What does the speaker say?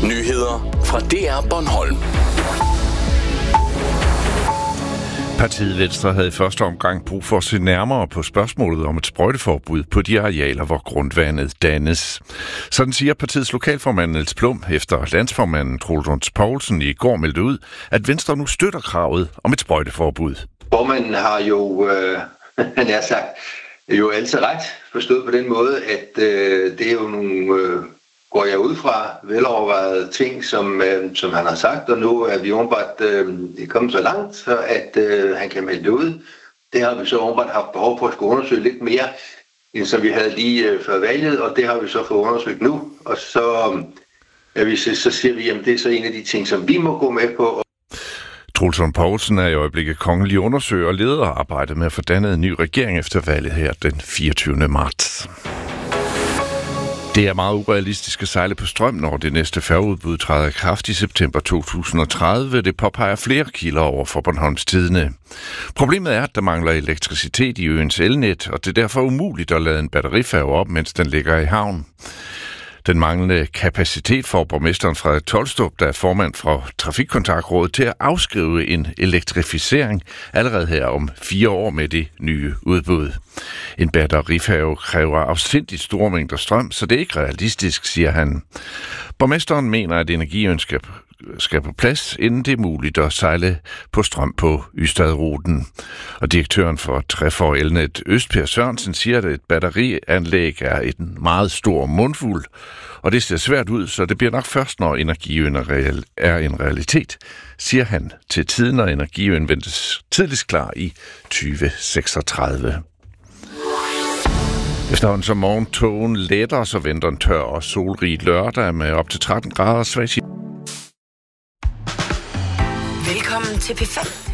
Nyheder fra DR Bornholm. Partiet Venstre havde i første omgang brug for at se nærmere på spørgsmålet om et sprøjteforbud på de arealer, hvor grundvandet dannes. Sådan siger partiets lokalformand Niels Plum, efter landsformanden Troels Lund Poulsen i går meldte ud, at Venstre nu støtter kravet om et sprøjteforbud. Formanden har jo, han har sagt, jo altid ret forstået på den måde, at det er jo nogle, går jeg ud fra, velovervejede ting, som han har sagt, og nu er vi åbenbart kommet så langt, så at han kan melde det ud. Det har vi så åbenbart haft behov for at skulle undersøge lidt mere, end som vi havde lige før valget, og det har vi så fået undersøgt nu. Og så siger vi, at det er så en af de ting, som vi må gå med på. Troels Lund Poulsen er i øjeblikket kongelig undersøger og leder arbejdet med at få dannet en ny regering efter valget her den 24. marts. Det er meget urealistisk at sejle på strøm, når det næste færgeudbud træder i kraft i september 2030. Det påpeger flere kilder over for Bornholms Tidende. Problemet er, at der mangler elektricitet i øens elnet, og det er derfor umuligt at lade en batterifærge op, mens den ligger i havn. Den manglende kapacitet får borgmesteren Frederik Tolstrup, der er formand for Trafikkontaktrådet, til at afskrive en elektrificering allerede her om 4 år med det nye udbud. En batterifærge kræver afsindigt store mængder strøm, så det er ikke realistisk, siger han. Borgmesteren mener, at energiøen skal på plads, inden det er muligt at sejle på strøm på Ystadruten. Og direktøren for Trefor Elnet Øst, Per Sørensen, siger, at et batterianlæg er en meget stor mundfuld, og det ser svært ud, så det bliver nok først, når energiøen er en realitet, siger han til Tiden, og energiøen ventes tidligst klar i 2036. Efterhånden som morgentogen letter, så venter en tør og solrig lørdag med op til 13 grader svag. Velkommen til P5.